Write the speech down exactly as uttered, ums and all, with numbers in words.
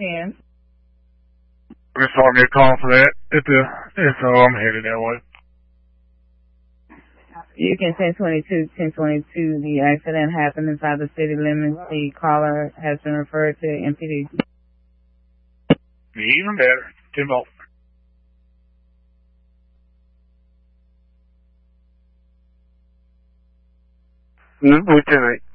ten. Just want me a call for that. If the if so, I'm headed that way. You can ten twenty-two, ten twenty-two. The accident happened inside the city limits. The caller has been referred to M P D. Even better. ten volt. Mm-hmm. Lieutenant.